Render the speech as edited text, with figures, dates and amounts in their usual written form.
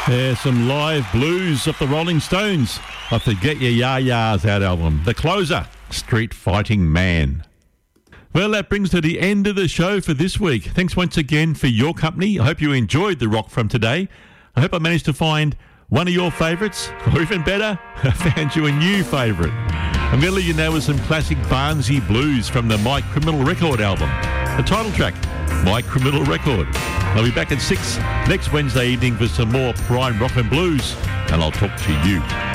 There's some live blues of the Rolling Stones off the Get Your Ya-Ya's Out album. The closer, Street Fighting Man. Well, that brings to the end of the show for this week. Thanks once again for your company. I hope you enjoyed the rock from today. I hope I managed to find one of your favourites, or even better, I found you a new favourite. I'm going to leave you now with some classic Barnsey blues from the My Criminal Record album. The title track, My Criminal Record. I'll be back at 6 next Wednesday evening for some more prime rock and blues, and I'll talk to you